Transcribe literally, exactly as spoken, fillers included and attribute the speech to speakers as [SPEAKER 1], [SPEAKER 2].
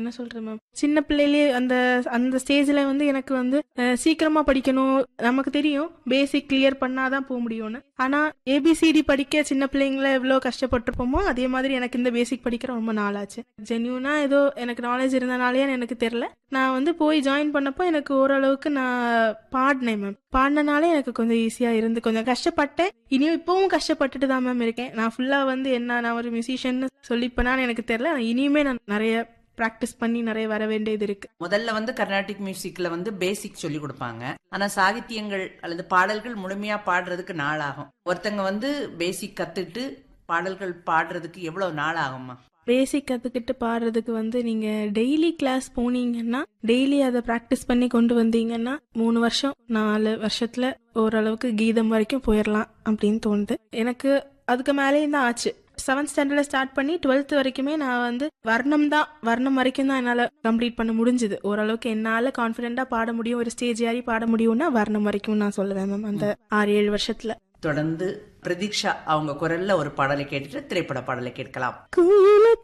[SPEAKER 1] என்ன சொல்றேன் மேம், சின்ன பிள்ளையிலேயே அந்த அந்த ஸ்டேஜ்ல வந்து எனக்கு வந்து அஹ், சீக்கிரமா படிக்கணும். நமக்கு தெரியும் பேசிக் கிளியர் பண்ணாதான் போக முடியும்னு. ஆனா ஏபிசிடி படிக்க சின்ன பிள்ளைங்கள எவ்வளவு கஷ்டப்பட்டிருப்போமோ அதே மாதிரி எனக்கு இந்த பேசிக் படிக்கிற ரொம்ப நாளாச்சு. ஜென்யூனா ஏதோ எனக்கு நாலேஜ் இருந்தனாலேயே எனக்கு தெரியல, நான் வந்து போய் ஜாயின் பண்ணப்போ எனக்கு ஓரளவுக்கு நான் பாடினேன் மேம். பாடினாலே எனக்கு கொஞ்சம் ஈஸியா இருந்து கொஞ்சம் கஷ்டப்பட்டேன். இனியும் இப்பவும் கஷ்டப்பட்டுட்டு தான் மேம் இருக்கேன். நான் ஃபுல்லா வந்து என்ன நான் ஒரு மியூசிஷியன் சொல்லிப்பேனான்னு எனக்கு தெரியல. ஆனா இனியுமே நான் நிறைய பிராக்டிஸ் பண்ணி நிறைய வர வேண்டியது இருக்கு.
[SPEAKER 2] முதல்ல வந்து கர்நாடிக் மியூசிக்ல வந்து பேசிக் சொல்லி கொடுப்பாங்க. ஆனா சாகித்யங்கள் அல்லது பாடல்கள் முழுமையா பாடுறதுக்கு நாள் ஆகும். ஒருத்தங்க வந்து பேசிக் கத்துட்டு பாடல்கள் பாடுறதுக்கு எவ்வளவு நாள் ஆகுமா?
[SPEAKER 1] பேசிக் கத்துக்கிட்டு பாடுறதுக்கு வந்து நீங்க டெய்லி கிளாஸ் போனீங்கன்னா, டெய்லி அதை பிராக்டிஸ் பண்ணி கொண்டு வந்தீங்கன்னா மூணு வருஷம் நாலு வருஷத்துல ஓரளவுக்கு கீதம் வரைக்கும் போயிடலாம் அப்படின்னு தோணுது எனக்கு. அதுக்கு மேலேயும் தான் ஆச்சு. செவன்த் ஸ்டாண்டர்ட்ல ஸ்டார்ட் பண்ணி டுவெல்த் வரைக்குமே நான் வந்து வர்ணம் தான் வர்ணம் வரைக்கும் தான் என்னால கம்ப்ளீட் பண்ண முடிஞ்சது. ஓரளவுக்கு என்னால கான்பிடென்டா பாட முடியும், ஒரு ஸ்டேஜ் ஏறி பாட முடியும்னா வர்ணம் வரைக்கும் நான் சொல்லுவேன் மேம் அந்த ஆறு ஏழு வருஷத்துல.
[SPEAKER 2] தொடர்ந்து பிரதீக்ஷா அவங்க குரல்ல ஒரு பாடலை கேட்டுட்டு திரைப்பட பாடலை கேட்கலாம்.
[SPEAKER 1] குயில